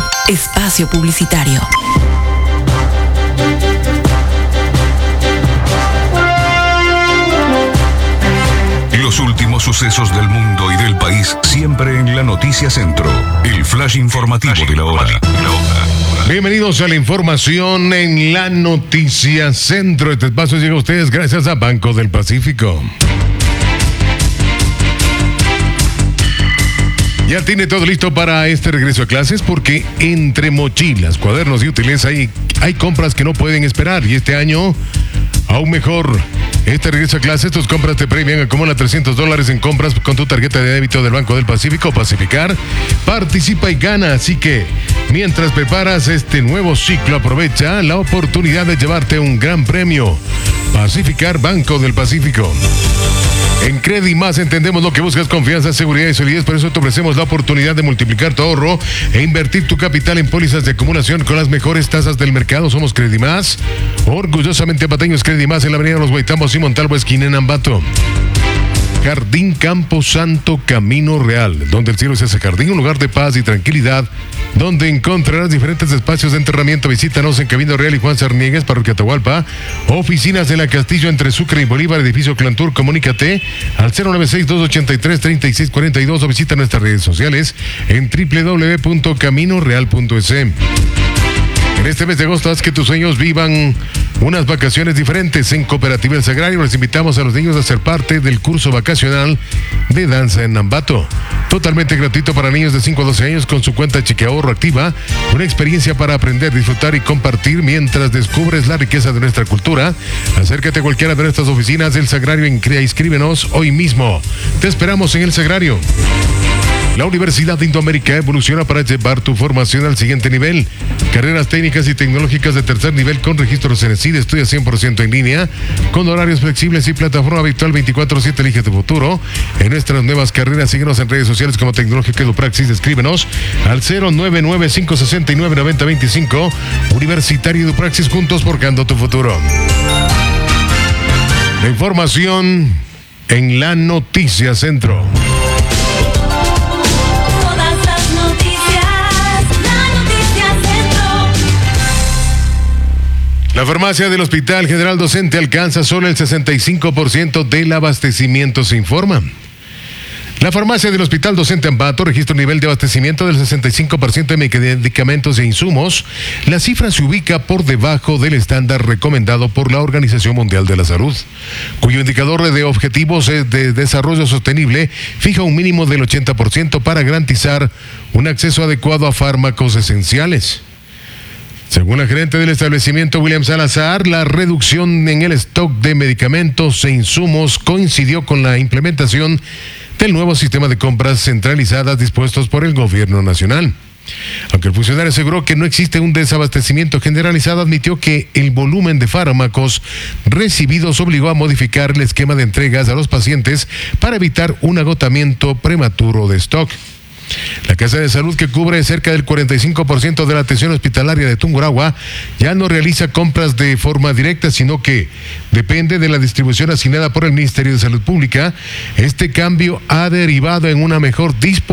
Espacio publicitario. Los últimos sucesos del mundo y del país siempre en la Noticia Centro. El flash informativo de la hora. Bienvenidos a la información en la Noticia Centro. Este espacio llega a ustedes gracias a Banco del Pacífico. Ya tiene todo listo para este regreso a clases porque entre mochilas, cuadernos y útiles hay compras que no pueden esperar y este año aún mejor. Este regreso a clases, tus compras te premian, acumula $300 en compras con tu tarjeta de débito del Banco del Pacífico. Pacificar, participa y gana. Así que, mientras preparas este nuevo ciclo, aprovecha la oportunidad de llevarte un gran premio. Pacificar, Banco del Pacífico. En Credimás entendemos lo que buscas: confianza, seguridad y solidez. Por eso te ofrecemos la oportunidad de multiplicar tu ahorro e invertir tu capital en pólizas de acumulación con las mejores tasas del mercado. Somos Credimás, orgullosamente pateños. Credimás en la avenida Los Guaitambos y Montalvo, esquina en Ambato. Jardín Campo Santo Camino Real, donde el cielo se hace jardín, un lugar de paz y tranquilidad, donde encontrarás diferentes espacios de enterramiento. Visítanos en Camino Real y Juan Cerniegues, Parroquia Atahualpa. Oficinas de la Castillo entre Sucre y Bolívar, edificio Clantur. Comunícate al 096-283-3642 o visita nuestras redes sociales en www.caminoreal.es. En este mes de agosto, haz que tus sueños vivan unas vacaciones diferentes. En Cooperativa El Sagrario les invitamos a los niños a ser parte del curso vacacional de danza en Ambato. Totalmente gratuito para niños de 5 a 12 años con su cuenta Cheque Ahorro Activa. Una experiencia para aprender, disfrutar y compartir mientras descubres la riqueza de nuestra cultura. Acércate a cualquiera de nuestras oficinas del Sagrario en CREA. Inscríbenos hoy mismo. Te esperamos en El Sagrario. La Universidad de Indoamérica evoluciona para llevar tu formación al siguiente nivel. Carreras técnicas y tecnológicas de tercer nivel con registro CENESID. Estudia 100% en línea, con horarios flexibles y plataforma virtual 24/7. Elige tu futuro. En nuestras nuevas carreras, síguenos en redes sociales como Tecnológica Edupraxis. Escríbenos al 099-569-9025. Universitario Edupraxis, juntos forjando tu futuro. La información en la Noticia Centro. La farmacia del Hospital General Docente alcanza solo el 65% del abastecimiento, se informa. La farmacia del Hospital Docente Ambato registra un nivel de abastecimiento del 65% de medicamentos e insumos. La cifra se ubica por debajo del estándar recomendado por la Organización Mundial de la Salud, cuyo indicador de objetivos de desarrollo sostenible fija un mínimo del 80% para garantizar un acceso adecuado a fármacos esenciales. Según la gerente del establecimiento, William Salazar, la reducción en el stock de medicamentos e insumos coincidió con la implementación del nuevo sistema de compras centralizadas dispuestos por el gobierno nacional. Aunque el funcionario aseguró que no existe un desabastecimiento generalizado, admitió que el volumen de fármacos recibidos obligó a modificar el esquema de entregas a los pacientes para evitar un agotamiento prematuro de stock. La Casa de Salud, que cubre cerca del 45% de la atención hospitalaria de Tungurahua, ya no realiza compras de forma directa, sino que depende de la distribución asignada por el Ministerio de Salud Pública. Este cambio ha derivado en una mejor disponibilidad